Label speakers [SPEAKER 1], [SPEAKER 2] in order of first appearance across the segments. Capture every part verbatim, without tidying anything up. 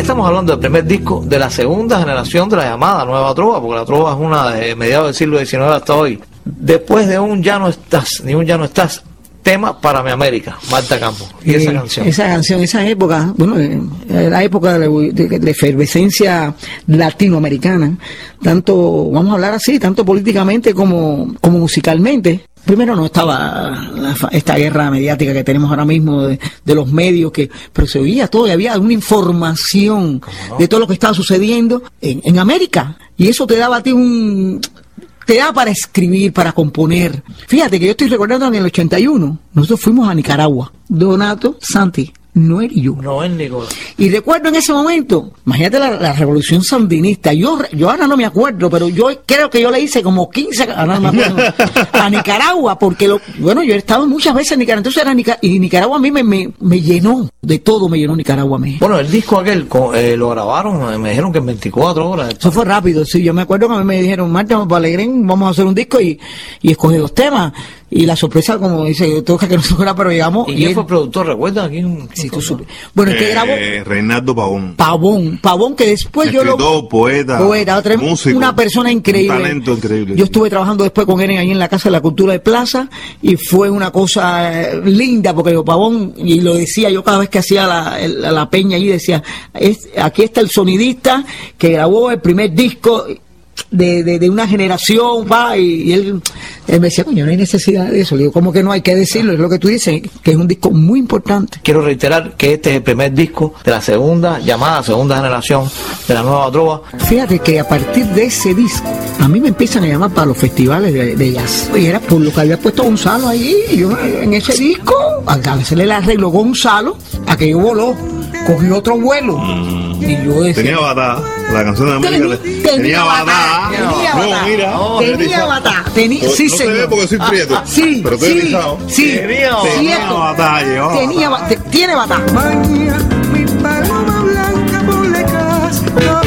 [SPEAKER 1] Estamos hablando del primer disco de la segunda generación de la llamada Nueva Trova, porque la Trova es una de mediados del siglo diecinueve hasta hoy. Después de un Ya no estás, ni un Ya no estás, tema para mi América, Marta Campos. Y esa
[SPEAKER 2] eh,
[SPEAKER 1] canción.
[SPEAKER 2] Esa canción, esa época, bueno, eh, la época de, de, de efervescencia latinoamericana, tanto, vamos a hablar así, tanto políticamente como, como musicalmente. Primero no estaba la, esta guerra mediática que tenemos ahora mismo de, de los medios, que pero se oía todo y había una información no? de todo lo que estaba sucediendo en, en América, y eso te daba a ti un... te da para escribir, para componer. Fíjate que yo estoy recordando en el ochenta y uno, nosotros fuimos a Nicaragua, Donato, Santi, Noel y yo.
[SPEAKER 1] Noel Nicolás.
[SPEAKER 2] Y recuerdo en ese momento, imagínate la, la revolución sandinista, yo yo ahora no me acuerdo, pero yo creo que yo le hice como quince, ahora no me acuerdo, a Nicaragua, porque lo, bueno, yo he estado muchas veces en Nicaragua, entonces era Nicaragua, y Nicaragua a mí me, me, me llenó, de todo me llenó Nicaragua a mí.
[SPEAKER 1] Bueno, el disco aquel eh, lo grabaron, me dijeron que en veinticuatro horas.
[SPEAKER 2] Eso fue rápido, sí, yo me acuerdo que a mí me dijeron, Marta, vamos para Alegrín, vamos a hacer un disco, y, y escogí dos temas, y la sorpresa, como dice, toca que no se fuera, pero llegamos.
[SPEAKER 1] ¿Y,
[SPEAKER 2] y
[SPEAKER 1] quién
[SPEAKER 2] él,
[SPEAKER 1] fue el productor? ¿Recuerdas? ¿Quién?
[SPEAKER 2] Sí, tú supe. Bueno, es que
[SPEAKER 3] eh,
[SPEAKER 2] grabó
[SPEAKER 3] Reinaldo Pavón.
[SPEAKER 2] Pavón, Pavón, que después
[SPEAKER 3] Escritor,
[SPEAKER 2] yo lo...
[SPEAKER 3] poeta,
[SPEAKER 2] poeta otra,
[SPEAKER 3] músico,
[SPEAKER 2] una persona increíble.
[SPEAKER 3] Un talento increíble.
[SPEAKER 2] Yo estuve trabajando después con él ahí en la Casa de la Cultura de Plaza, y fue una cosa linda, porque yo, Pavón, y lo decía yo cada vez que hacía la, la, la peña allí, decía, es, aquí está el sonidista que grabó el primer disco de, de, de una generación, va, y, y él, él me decía, coño, no hay necesidad de eso. Le digo, ¿cómo que no hay que decirlo? Es lo que tú dices, que es un disco muy importante.
[SPEAKER 1] Quiero reiterar que este es el primer disco de la segunda llamada, segunda generación de la Nueva Trova.
[SPEAKER 2] Fíjate que a partir de ese disco, a mí me empiezan a llamar para los festivales de, de jazz. Y era por lo que había puesto Gonzalo ahí, y yo en ese disco, a veces le arregló Gonzalo, a que yo voló, cogí otro vuelo. Mm. Y yo decía,
[SPEAKER 3] tenía batá, la canción de América.
[SPEAKER 2] Tenía,
[SPEAKER 3] tenía, tenía batá.
[SPEAKER 2] Tenía batá.
[SPEAKER 3] No, mira.
[SPEAKER 2] No, tenía batá. Tenía,
[SPEAKER 3] no,
[SPEAKER 2] sí,
[SPEAKER 3] no
[SPEAKER 2] señor.
[SPEAKER 3] se ve porque soy prieto.
[SPEAKER 2] Ah, sí,
[SPEAKER 3] pero estoy erizado.
[SPEAKER 2] Sí, sí.
[SPEAKER 1] Tenía,
[SPEAKER 3] tenía batá. Llevaba
[SPEAKER 2] tenía batá. Tiene batá.
[SPEAKER 4] Mañana mi paloma blanca por la casa.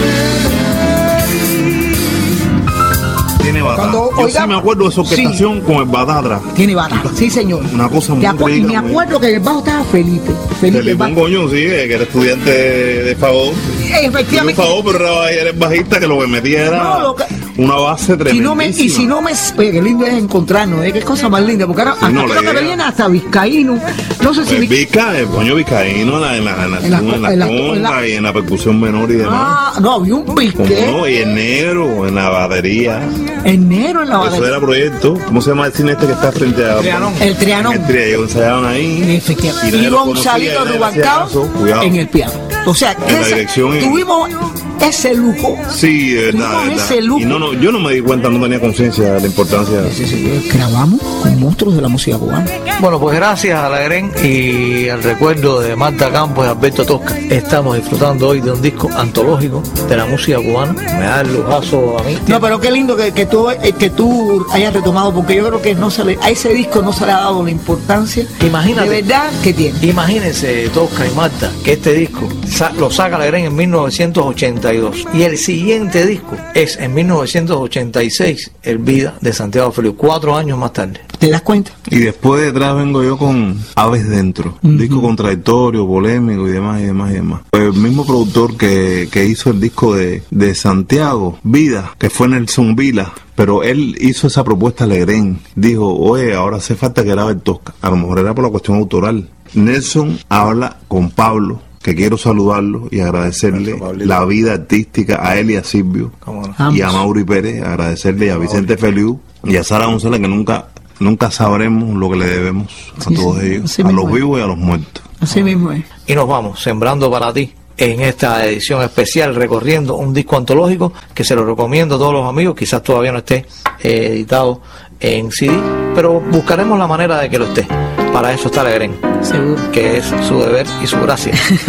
[SPEAKER 3] Tiene batá.
[SPEAKER 2] Cuando,
[SPEAKER 3] yo
[SPEAKER 2] oiga,
[SPEAKER 3] sí me acuerdo de su orquestación, sí, con el batá atrás.
[SPEAKER 2] Tiene batá, sí señor.
[SPEAKER 3] Una cosa muy
[SPEAKER 2] acu-
[SPEAKER 3] rica.
[SPEAKER 2] Me acuerdo que en el bajo estaba Felipe. Felipe,
[SPEAKER 3] Felipe un coño, sí, que era estudiante de, de favor.
[SPEAKER 2] Efectivamente.
[SPEAKER 3] De favor, pero era, era el bajista que lo que metía era
[SPEAKER 2] no, lo que,
[SPEAKER 3] una base tremenda.
[SPEAKER 2] Si no me, y si no me... Oye, qué lindo es encontrarnos, ¿eh? Qué cosa más linda. Porque ahora,
[SPEAKER 3] sí,
[SPEAKER 2] hasta
[SPEAKER 3] no,
[SPEAKER 2] creo que me viene hasta vizcaíno. No sé si...
[SPEAKER 3] El Vizca, el coño vizcaíno, en la, en la, en la, en la, en la, en la conga en la, y en la percusión menor y demás.
[SPEAKER 2] Ah, no, había un pique.
[SPEAKER 3] No, y el negro en la batería.
[SPEAKER 2] El negro en la batería.
[SPEAKER 3] Eso era proyecto. ¿Cómo se llama el cine este que está frente a...
[SPEAKER 1] Trianón.
[SPEAKER 2] El Trianón.
[SPEAKER 3] El Trianón, ensayaban ahí.
[SPEAKER 2] Efectivamente. Y Gonzalito Rubancao en el piano. O sea,
[SPEAKER 3] en la dirección
[SPEAKER 2] tuvimos ese lujo.
[SPEAKER 3] Sí, de verdad, de verdad.
[SPEAKER 2] Ese lujo.
[SPEAKER 3] Y no, no, yo no me di cuenta, no tenía conciencia de la importancia.
[SPEAKER 2] Sí, sí, sí. Grabamos con monstruos de la música cubana.
[SPEAKER 1] Bueno, pues gracias a la Gren y al recuerdo de Marta Campos y Alberto Tosca, estamos disfrutando hoy de un disco antológico de la música cubana. Me da el lujazo a mí.
[SPEAKER 2] No, pero qué lindo que, que, tú, eh, que tú hayas retomado, porque yo creo que no se le, a ese disco no se le ha dado la importancia.
[SPEAKER 1] Imagínate,
[SPEAKER 2] de verdad que tiene.
[SPEAKER 1] Imagínense, Tosca y Marta, que este disco sa- lo saca la Gren en mil novecientos ochenta y dos y el siguiente disco es en mil novecientos ochenta y seis, El Vida de Santiago Feliu, cuatro años más tarde.
[SPEAKER 2] ¿Te das cuenta?
[SPEAKER 3] Y después detrás vengo yo con Aves Dentro, un uh-huh. disco contradictorio, polémico y demás y demás y demás. El mismo productor que, que hizo el disco de, de Santiago, Vida, que fue Nelson Vila, pero él hizo esa propuesta a Legrén. Dijo, oye, ahora hace falta que grabe el Tosca. A lo mejor era por la cuestión autoral. Nelson habla con Pablo, que quiero saludarlo y agradecerle la vida artística a él y a Silvio, no? Y a Mauri Pérez, agradecerle a Vicente Feliu y a Sara González, que nunca nunca sabremos lo que le debemos a sí, todos sí, ellos, a los vivos y a los muertos.
[SPEAKER 2] Así mismo es.
[SPEAKER 1] Y nos vamos, sembrando para ti, en esta edición especial, recorriendo un disco antológico que se lo recomiendo a todos los amigos. Quizás todavía no esté eh, editado en C D, pero buscaremos la manera de que lo esté. Para eso está Legrén,
[SPEAKER 2] seguro,
[SPEAKER 1] que es su deber y su gracia.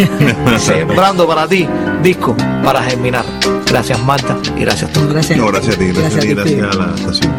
[SPEAKER 1] Sembrando para ti, disco para germinar. Gracias Marta y gracias a todos.
[SPEAKER 2] Gracias.
[SPEAKER 3] No, gracias a ti, gracias, gracias a ti, gracias a la estación.